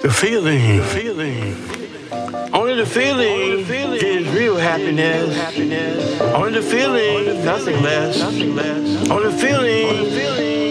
feeling. Only the feeling is real happiness. Only the feeling, nothing less. Only the feeling